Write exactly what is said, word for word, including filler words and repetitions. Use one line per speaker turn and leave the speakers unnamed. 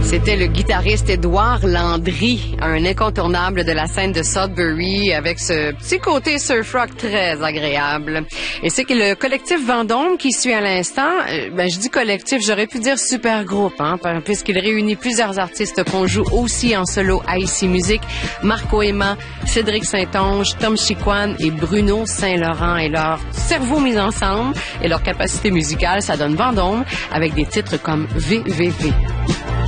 C'était le guitariste Édouard Landry, un incontournable de la scène de Sudbury, avec ce petit côté surf rock très agréable. Et c'est que le collectif Vendôme qui suit à l'instant, euh, ben je dis collectif, j'aurais pu dire super groupe, hein, puisqu'il réunit plusieurs artistes qu'on joue aussi en solo à Ici Musique, Marco Emma, Cédric Saint-Onge, Tom Chiquan et Bruno Saint-Laurent. Et leur cerveau mis ensemble et leur capacité musicale, ça donne Vendôme avec des titres comme V V V.